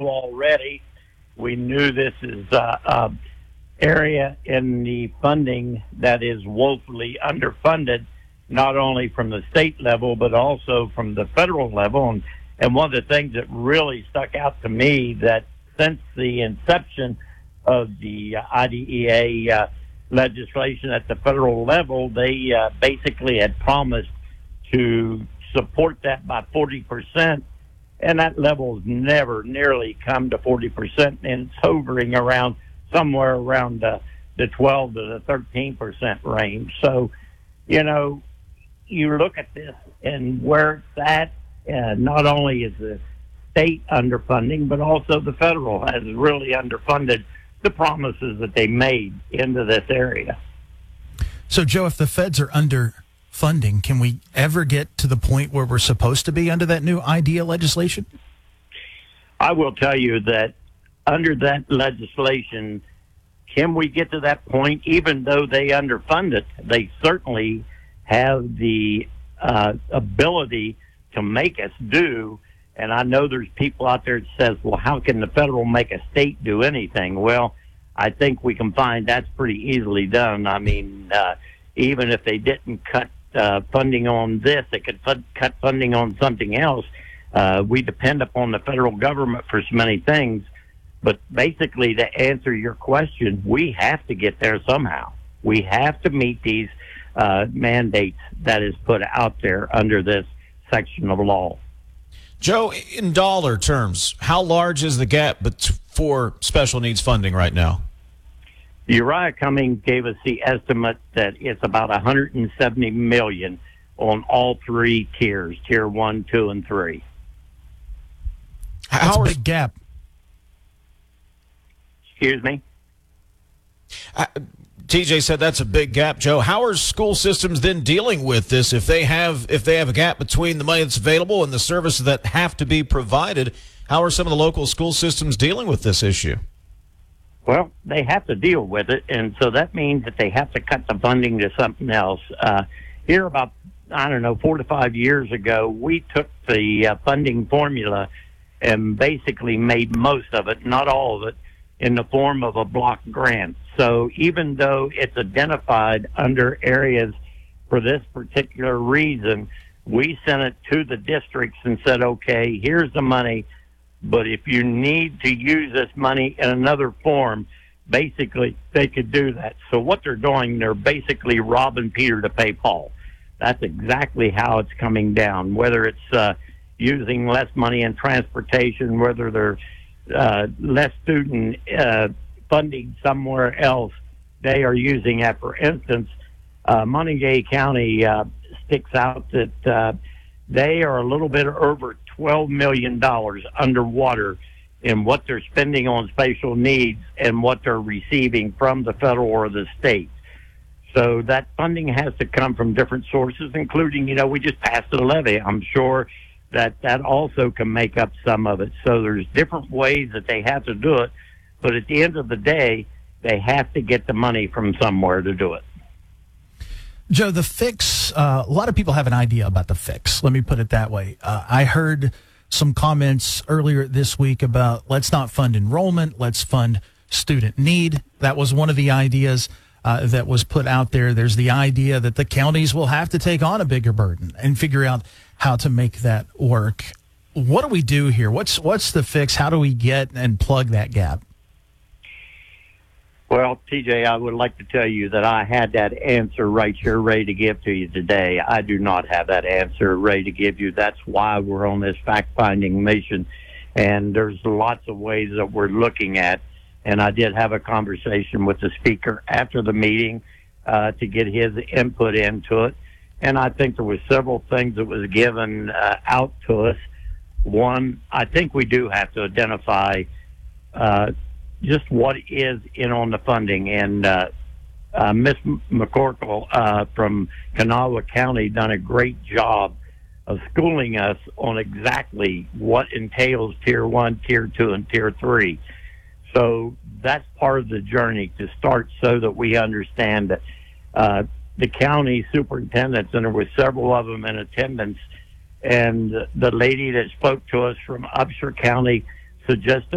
already. We knew this is area in the funding that is woefully underfunded, not only from the state level, but also from the federal level. And one of the things that really stuck out to me, that since the inception of the IDEA legislation at the federal level, they basically had promised to support that by 40%, and that level has never nearly come to 40%, and it's hovering around somewhere around the 12 to the 13% range. So, you know, you look at this and where it's at, not only is the state underfunding, but also the federal has really underfunded the promises that they made into this area. So, Joe, if the feds are underfunding, can we ever get to the point where we're supposed to be under that new IDEA legislation? I will tell you that under that legislation, can we get to that point? Even though they underfund it, they certainly have the ability to make us do. And I know there's people out there that says, well, how can the federal make a state do anything? Well, I think we can find that's pretty easily done. I mean, even if they didn't cut funding on this, they could cut funding on something else. We depend upon the federal government for so many things. But basically, to answer your question, we have to get there somehow. We have to meet these mandates that is put out there under this section of law. Joe, in dollar terms, how large is the gap for special needs funding right now? Uriah Cummings gave us the estimate that it's about $170 million on all three tiers, tier 1, 2, and 3. That's a big gap. Excuse me? TJ said that's a big gap, Joe. How are school systems then dealing with this if they have a gap between the money that's available and the services that have to be provided? How are some of the local school systems dealing with this issue? Well, they have to deal with it, and so that means that they have to cut the funding to something else. Here about, 4 to 5 years ago, we took the funding formula and basically made most of it, not all of it, in the form of a block grant. So even though it's identified under areas for this particular reason, we sent it to the districts and said, okay, here's the money, but if you need to use this money in another form, basically they could do that. So what they're doing, they're basically robbing Peter to pay Paul. That's exactly how it's coming down, whether it's using less money in transportation, whether they're less student funding somewhere else, they are using that. For instance, Montague County sticks out that they are a little bit over $12 million underwater in what they're spending on special needs and what they're receiving from the federal or the state. So that funding has to come from different sources, including, we just passed a levy. I'm sure that also can make up some of it. So there's different ways that they have to do it, but at the end of the day, they have to get the money from somewhere to do it. Joe, the fix, a lot of people have an idea about the fix. Let me put it that way. I heard some comments earlier this week about let's not fund enrollment, let's fund student need. That was one of the ideas that was put out there. There's the idea that the counties will have to take on a bigger burden and figure out how to make that work. What do we do here? What's the fix? How do we get and plug that gap? Well, TJ, I would like to tell you that I had that answer right here ready to give to you today. I do not have that answer ready to give you. That's why we're on this fact-finding mission, and there's lots of ways that we're looking at. And I did have a conversation with the speaker after the meeting to get his input into it. And I think there was several things that was given out to us. One, I think we do have to identify just what is in on the funding. And Miss McCorkle from Kanawha County done a great job of schooling us on exactly what entails Tier 1, Tier 2, and Tier 3. So that's part of the journey to start so that we understand that the county superintendents, and there were several of them in attendance, and the lady that spoke to us from Upshur County suggested